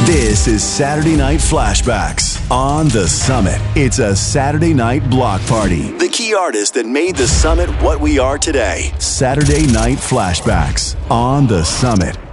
This is Saturday Night Flashbacks on The Summit. It's a Saturday night block party. The key artists that made The Summit what we are today. Saturday Night Flashbacks on The Summit.